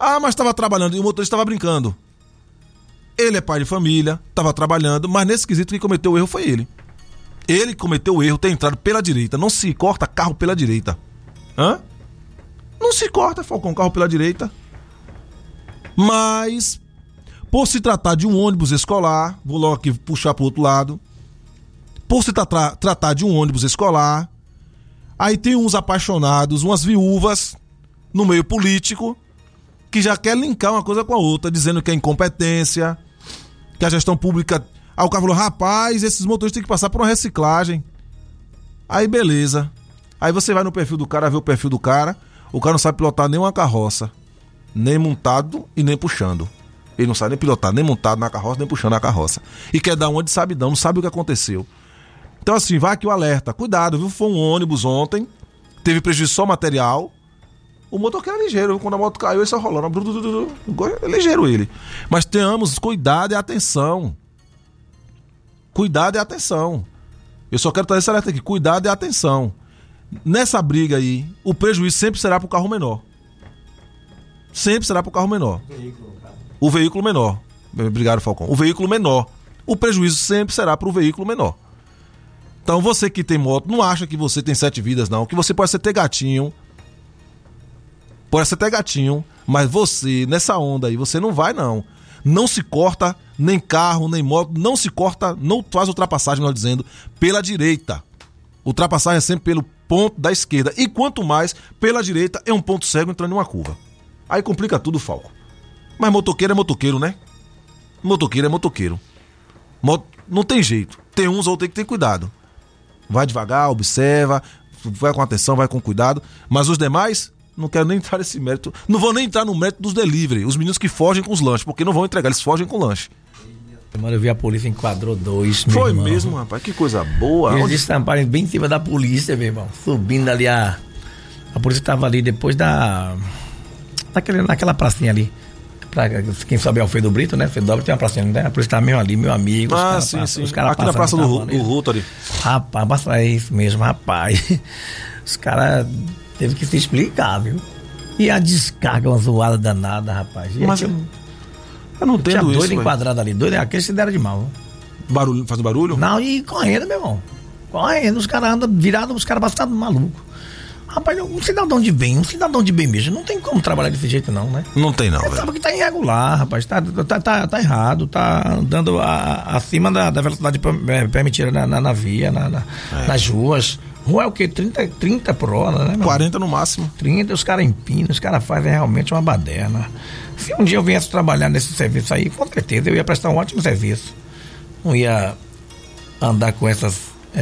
Ah, mas estava trabalhando e o motorista estava brincando. Ele é pai de família, estava trabalhando, mas nesse quesito quem cometeu o erro foi ele. Ele cometeu o erro, ter entrado pela direita. Não se corta carro pela direita. Não se corta, Falcão, carro pela direita. Mas, por se tratar de um ônibus escolar, vou logo aqui puxar para o outro lado. Por se tratar de um ônibus escolar, aí tem uns apaixonados, umas viúvas no meio político que já quer linkar uma coisa com a outra, dizendo que é incompetência, que a gestão pública... Aí o cara falou, rapaz, esses motoristas têm que passar por uma reciclagem. Aí beleza. Aí você vai no perfil do cara, vê o perfil do cara, o cara não sabe pilotar nem uma carroça, nem montado e nem puxando. Ele não sabe nem pilotar, nem montado na carroça, nem puxando a carroça. E quer dar onde sabe não sabe o que aconteceu. Então assim, vai aqui o alerta, cuidado, viu? Foi um ônibus ontem, teve prejuízo só material. O motoqueiro é ligeiro, quando a moto caiu, ele só rolando. É ligeiro ele. Mas tenhamos cuidado e atenção. Cuidado e atenção. Eu só quero trazer esse alerta aqui. Cuidado e atenção. Nessa briga aí, o prejuízo sempre será para o carro menor. Sempre será para o carro menor. O veículo menor. Obrigado, Falcão. O veículo menor. O prejuízo sempre será para o veículo menor. Então você que tem moto, não acha que você tem 7 vidas, não. Que você pode ser ter gatinho. Pode ser até gatinho, mas você, nessa onda aí, você não vai, não. Não se corta, nem carro, nem moto, não se corta, não faz ultrapassagem, melhor dizendo, pela direita. Ultrapassagem é sempre pelo ponto da esquerda. E quanto mais, pela direita, é um ponto cego entrando em uma curva. Aí complica tudo, Falco. Mas motoqueiro é motoqueiro, né? Motoqueiro é motoqueiro. Não tem jeito. Tem uns ou tem que ter cuidado. Vai devagar, observa, vai com atenção, vai com cuidado. Mas os demais... Não quero nem entrar nesse mérito. Não vou nem entrar no mérito dos delivery. Os meninos que fogem com os lanches, porque não vão entregar, eles fogem com lanche. Mano, eu vi a polícia enquadrou 2, meu Irmão. Foi irmão. Mesmo, rapaz, que coisa boa. Eles estamparam bem em cima da polícia, meu irmão. Subindo ali a polícia estava ali depois naquela pracinha ali. Pra quem sobe ao Alfredo Brito, né? Alfredo Brito tem uma pracinha, né? A polícia estava mesmo ali, meu amigo. Sim. Os caras aqui na praça do Rotary. Rapaz, é isso mesmo, rapaz. Os caras... Teve que se explicar, viu? E a descarga, uma zoada danada, rapaz. Mas eu não entendo isso. Doido enquadrado ali, doido, aquele se deram de mal. Barulho, faz barulho? Não, e correndo, meu irmão. Correndo, os caras andam virados, os caras passados malucos. Rapaz, um cidadão de bem mesmo, não tem como trabalhar desse jeito não, né? Não tem não, velho. Sabe que tá irregular, rapaz, tá errado, tá andando acima da velocidade permitida na via, nas ruas. Rua é o quê? 30 por hora, né? 40 no máximo. 30, os caras empinam, os caras fazem realmente uma baderna. Se um dia eu viesse trabalhar nesse serviço aí, com certeza eu ia prestar um ótimo serviço. Não ia andar com essas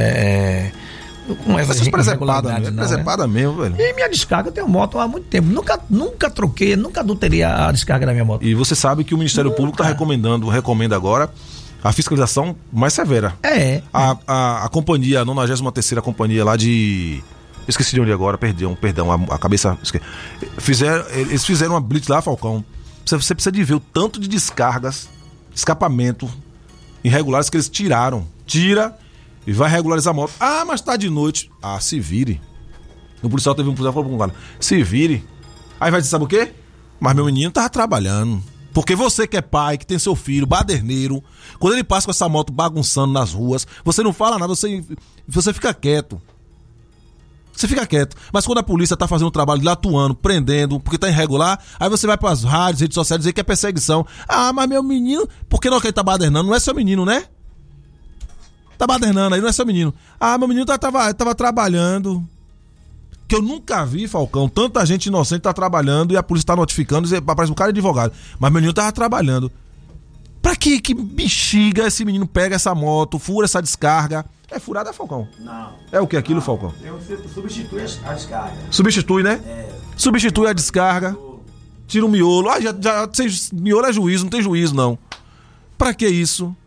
presepadas, presepada mesmo, velho. E minha descarga, eu tenho moto há muito tempo. Nunca troquei, nunca adulterei a descarga da minha moto. E você sabe que o Ministério Público está recomenda agora a fiscalização mais severa. A companhia, a 93ª companhia lá de... Esqueci de onde agora, perdão, a cabeça... Eles fizeram uma blitz lá, Falcão. Você precisa de ver o tanto de descargas, escapamento irregulares que eles tiraram. Tira e vai regularizar a moto. Ah, mas tá de noite. Ah, se vire. O policial teve um policial falou pro cara, se vire. Aí vai dizer, sabe o quê? Mas meu menino tava trabalhando. Porque você que é pai, que tem seu filho, baderneiro, quando ele passa com essa moto bagunçando nas ruas, você não fala nada, você fica quieto. Você fica quieto. Mas quando a polícia tá fazendo o trabalho lá, atuando, prendendo, porque tá irregular, aí você vai pras rádios, redes sociais dizer que é perseguição. Ah, mas meu menino, por que não que ele tá badernando? Não é seu menino, né? Tá badernando aí, não é seu menino. Ah, meu menino tava trabalhando. Que eu nunca vi, Falcão, tanta gente inocente tá trabalhando e a polícia tá notificando, parece um cara de advogado. Mas meu menino tava trabalhando. Pra que bexiga esse menino pega essa moto, fura essa descarga? É furada, Falcão? Não. É o que aquilo, Falcão? Substitui a descarga. Substitui, né? Substitui a descarga, tira o miolo. Ah, já miolo é juízo, não tem juízo, não. Pra que isso?